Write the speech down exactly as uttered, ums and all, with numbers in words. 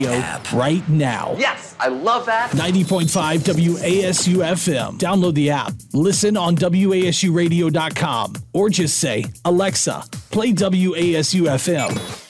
app right now. Yes, I love that. ninety point five W A S U F M. Download the app. Listen on W A S U radio dot com or just say, Alexa, play W A S U F M.